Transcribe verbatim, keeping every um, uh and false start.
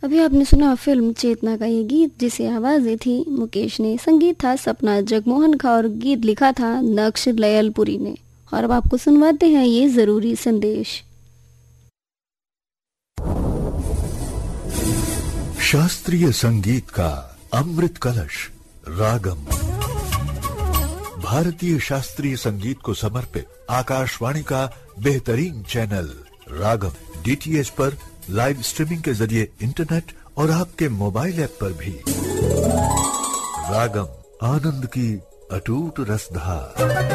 अभी आपने सुना फिल्म चेतना का ये गीत, जिसे आवाजें थी मुकेश ने, संगीत था सपना जगमोहन का और गीत लिखा था नक्श लयलपुरी ने। और अब आपको सुनवाते हैं ये जरूरी संदेश। शास्त्रीय संगीत का अमृत कलश रागम, भारतीय शास्त्रीय संगीत को समर्पित आकाशवाणी का बेहतरीन चैनल रागम, डीटीएच पर लाइव स्ट्रीमिंग के जरिए इंटरनेट और आपके मोबाइल ऐप पर भी। रागम, आनंद की अटूट रसधार।